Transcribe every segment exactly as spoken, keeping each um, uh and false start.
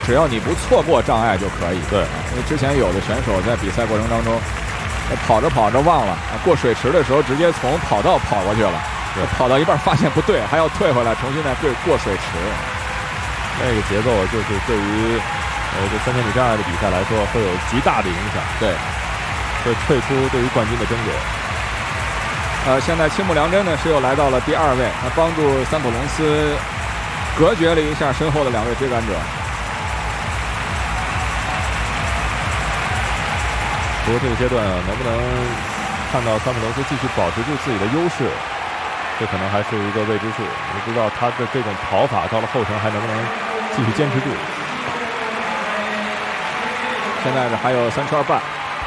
只要你不错过障碍就可以。 对， 因为之前有的选手在比赛过程当中，跑着跑着忘了过水池的时候，直接从跑道跑过去了，跑到一半发现不对，还要退回来重新再对过水池。 那个节奏就是对于呃这三千米障碍的比赛来说会有极大的影响。 对， 会退出对于冠军的争夺。 呃，现在青木良真呢是又来到了第二位，他帮助三浦龙司隔绝了一下身后的两位追赶者。 不过这个阶段啊，能不能看到三浦龙司继续保持住自己的优势，这可能还是一个未知数。我不知道他的这种跑法到了后程还能不能继续坚持住。 现在是还有三圈半。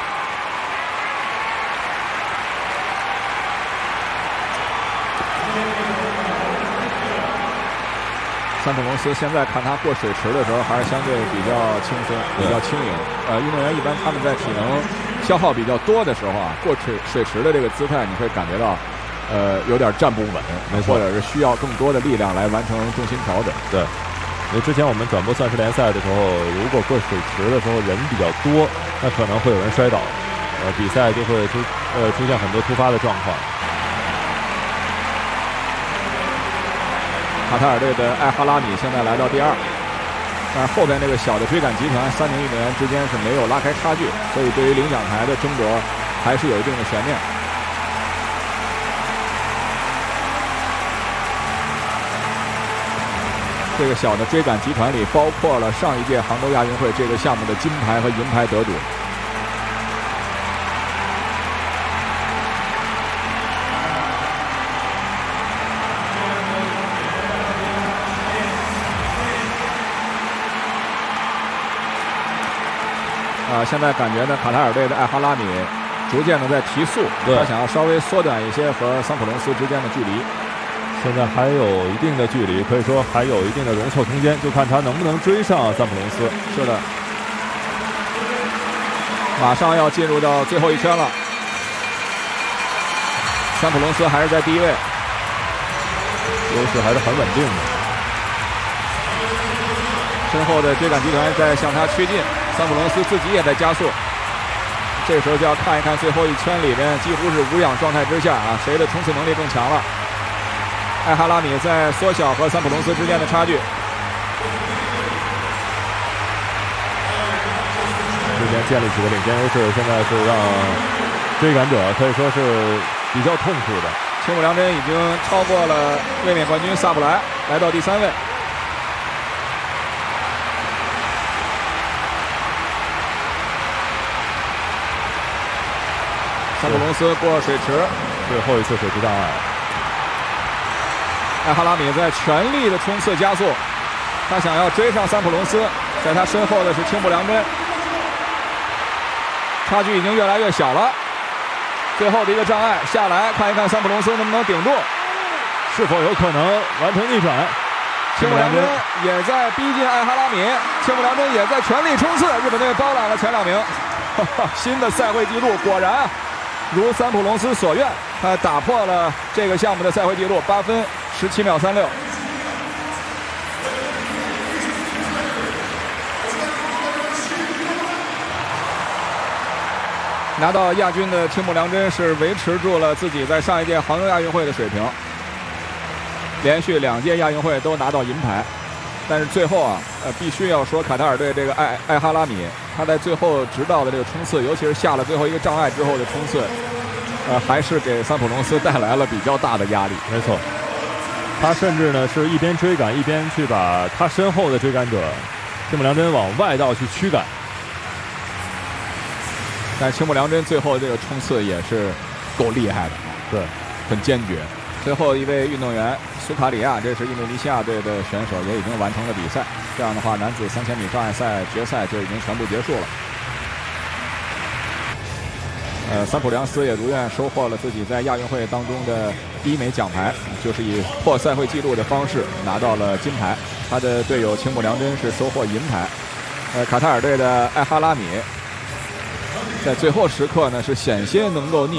三浦龙司现在看他过水池的时候，还是相对比较轻松、比较轻盈。呃，运动员一般他们在体能消耗比较多的时候啊，过水水池的这个姿态，你会感觉到，呃，有点站不稳， 没错， 或者是需要更多的力量来完成重心调整。 对，因为之前我们转播钻石联赛的时候，如果过水池的时候人比较多，那可能会有人摔倒，呃，比赛就会出呃出现很多突发的状况。 卡塔尔队的艾哈拉米现在来到第二，但是后边这个小的追赶集团三名运动员之间是没有拉开差距，所以对于领奖台的争夺还是有一定的悬念。这个小的追赶集团里包括了上一届杭州亚运会这个项目的金牌和银牌得主。啊，现在感觉呢，卡塔尔队的艾哈拉米逐渐的在提速，他想要稍微缩短一些和桑普隆斯之间的距离。 现在还有一定的距离，可以说还有一定的容错空间，就看他能不能追上桑普隆斯。 是的，马上要进入到最后一圈了，桑普隆斯还是在第一位， 优势还是很稳定的。 身后的追赶集团在向他趋近。桑普隆斯自己也在加速，这时候就要看一看最后一圈里面几乎是无氧状态之下啊，谁的冲刺能力更强了。艾哈拉米在缩小和桑普隆斯之间的差距。 之前建立起的领先优势，现在是让追赶者可以说是比较痛苦的。 青木良真已经超过了卫冕冠军萨布莱，来到第三位。桑普隆斯过水池， 最后一次水池障碍。 艾哈拉米在全力的冲刺加速，他想要追上桑普隆斯，在他身后的是青木良真，差距已经越来越小了。最后的一个障碍下来，看一看桑普隆斯能不能顶住， 是否有可能完成逆转。 青木良真也在逼近艾哈拉米，青木良真也在全力冲刺，日本队包揽了前两名。新的赛会纪录，果然如桑普隆斯所愿，他打破了这个项目的赛会纪录，八分十七秒三六。拿到亚军的青木良真是维持住了自己在上一届杭州亚运会的水平，连续两届亚运会都拿到银牌。但是最后啊，呃，必须要说卡塔尔队这个艾艾哈拉米，他在最后直道的这个冲刺，尤其是下了最后一个障碍之后的冲刺，呃，还是给桑普隆斯带来了比较大的压力。 没错，他甚至呢是一边追赶一边去把他身后的追赶者青木良真往外道去驱赶。 但青木良真最后这个冲刺也是够厉害的， 对， 很坚决。最后一位运动员苏卡里亚，这是印度尼西亚队的选手，也已经完成了比赛。这样的话，男子三千米障碍赛决赛就已经全部结束了。呃，桑普良斯也如愿收获了自己在亚运会当中的第一枚奖牌，就是以破赛会纪录的方式拿到了金牌。他的队友青木良真是收获银牌。呃，卡塔尔队的艾哈拉米在最后时刻呢是险些能够逆